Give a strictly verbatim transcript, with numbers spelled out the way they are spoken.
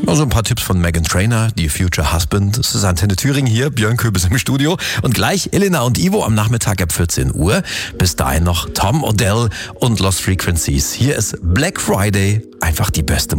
Also ein paar Tipps von Meghan Trainor, die Future Husband. Das ist Antenne Thüringen hier, Björn Köbis im Studio. Und gleich Elena und Ivo am Nachmittag ab vierzehn Uhr. Bis dahin noch Tom Odell und Lost Frequencies. Hier ist Black Friday, einfach die beste